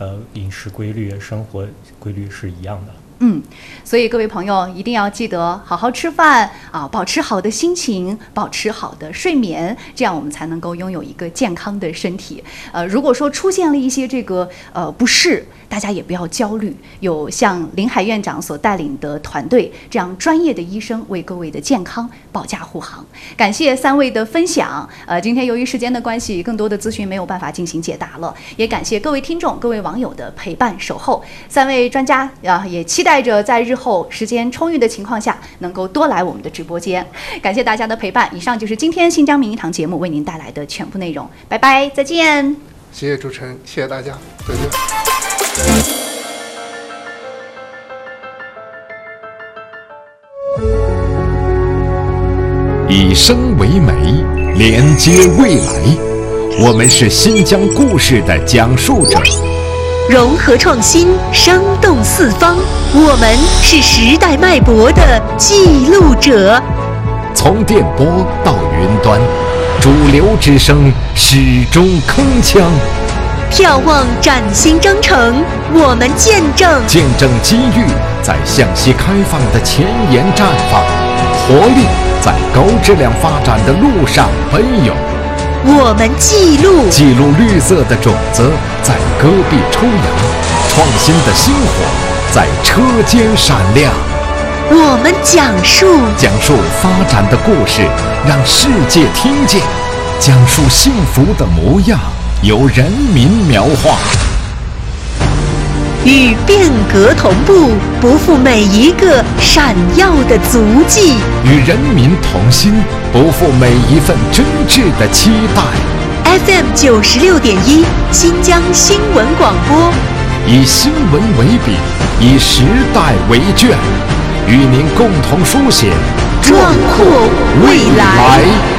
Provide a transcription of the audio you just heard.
饮食规律、生活规律是一样的。 所以各位朋友一定要记得好好吃饭啊，保持好的心情，保持好的睡眠，这样我们才能够拥有一个健康的身体。如果说出现了一些这个不适，大家也不要焦虑，有像林海院长所带领的团队这样专业的医生为各位的健康保驾护航。感谢3位的分享。今天由于时间的关系，更多的资讯没有办法进行解答了，也感谢各位听众、各位网友的陪伴守候。3位专家也期待着在日后时间充裕的情况下，能够多来我们的直播间。感谢大家的陪伴。以上就是今天新疆名医堂节目为您带来的全部内容。拜拜，再见。 谢谢主持人，谢谢大家，再见。 以声为媒，连接未来。我们是新疆故事的讲述者， 融合创新，生动四方。我们是时代脉搏的记录者。 从电波到云端，主流之声始终铿锵。 眺望崭新征程，我们见证机遇在向西开放的前沿绽放，活力在高质量发展的路上奔涌。 我们记录绿色的种子在戈壁抽芽，创新的星火在车间闪亮。 我们讲述发展的故事，让世界听见；讲述幸福的模样，由人民描画。 与变革同步，不负每一个闪耀的足迹； 与人民同心，不负每一份真挚的期待。 FM 96.1新疆新闻广播， 以新闻为笔，以时代为卷，与您共同书写壮阔未来。